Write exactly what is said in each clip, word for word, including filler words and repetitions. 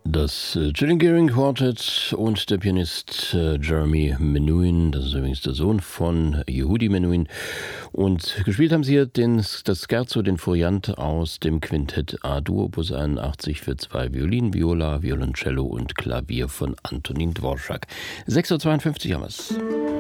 Das äh, Chillingeering Quartet und der Pianist äh, Jeremy Menuhin, das ist übrigens der Sohn von Yehudi Menuhin. Und gespielt haben sie hier den, das Scherzo, den Foliant aus dem Quintett A-Dur, Opus einundachtzig für zwei Violinen, Viola, Violoncello und Klavier von Antonin Dvorak. sechs Uhr zweiundfünfzig haben wir es.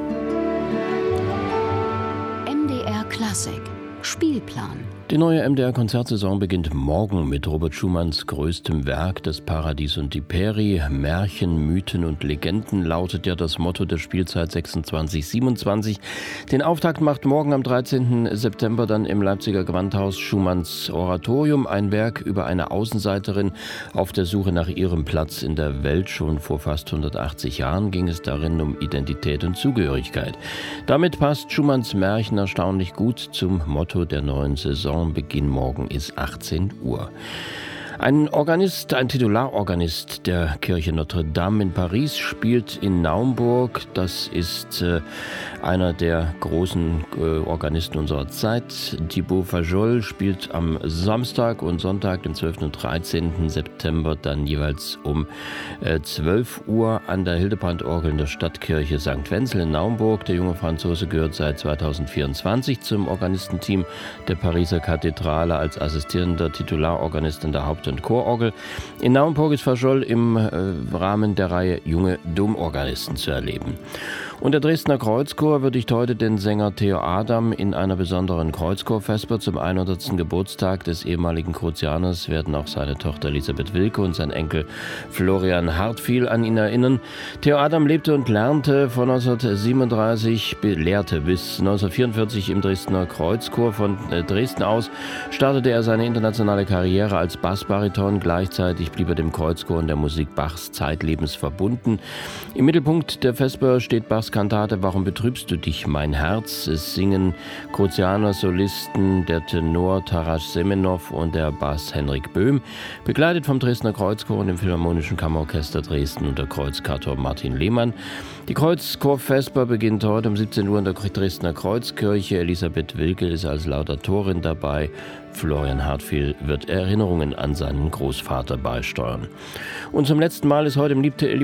M D R Klassik Spielplan. Die neue M D R-Konzertsaison beginnt morgen mit Robert Schumanns größtem Werk, Das Paradies und die Peri. Märchen, Mythen und Legenden lautet ja das Motto der Spielzeit sechsundzwanzig siebenundzwanzig. Den Auftakt macht morgen am dreizehnten September dann im Leipziger Gewandhaus Schumanns Oratorium, ein Werk über eine Außenseiterin auf der Suche nach ihrem Platz in der Welt. Schon vor fast hundertachtzig Jahren ging es darin um Identität und Zugehörigkeit. Damit passt Schumanns Märchen erstaunlich gut zum Motto der neuen Saison. Beginn morgen ist achtzehn Uhr. Ein Organist, ein Titularorganist der Kirche Notre Dame in Paris spielt in Naumburg. Das ist äh, einer der großen äh, Organisten unserer Zeit. Thibaut Fajol spielt am Samstag und Sonntag, den zwölften und dreizehnten September, dann jeweils um äh, zwölf Uhr an der Hildebrandorgel in der Stadtkirche Sankt Wenzel in Naumburg. Der junge Franzose gehört seit zweitausendvierundzwanzig zum Organistenteam der Pariser Kathedrale als assistierender Titularorganist in der Haupt- und Chororgel. In Naumburg ist Fajol im äh, Rahmen der Reihe Junge Domorganisten zu erleben. Und der Dresdner Kreuzchor würdigt heute den Sänger Theo Adam in einer besonderen Kreuzchorvesper. Zum hundertsten Geburtstag des ehemaligen Kruzianers werden auch seine Tochter Elisabeth Wilke und sein Enkel Florian Hartfiel an ihn erinnern. Theo Adam lebte und lernte von neunzehnhundertsiebenunddreißig, lehrte bis neunzehnhundertvierundvierzig im Dresdner Kreuzchor. Von Dresden aus startete er seine internationale Karriere als Bassbariton. Gleichzeitig blieb er dem Kreuzchor und der Musik Bachs zeitlebens verbunden. Im Mittelpunkt der Vesper steht Bachs Kantate Warum betrübst du dich, mein Herz? Es singen Kruzianer Solisten, der Tenor Taras Semenow und der Bass Henrik Böhm, begleitet vom Dresdner Kreuzchor und dem Philharmonischen Kammerorchester Dresden und der Kreuzkantor Martin Lehmann. Die Kreuzchorvesper beginnt heute um siebzehn Uhr in der Dresdner Kreuzkirche. Elisabeth Wilke ist als Laudatorin dabei. Florian Hartfiel wird Erinnerungen an seinen Großvater beisteuern. Und zum letzten Mal ist heute im Liebte